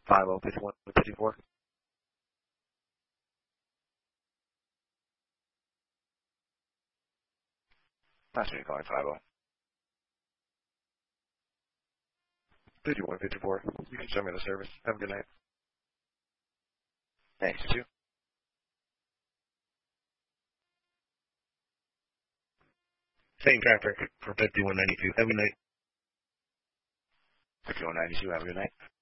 505154. Last name calling 5154. You can show me the service. Have a good night. Thanks, you too. Same traffic for 5192. Have a good night. 5192, have a good night.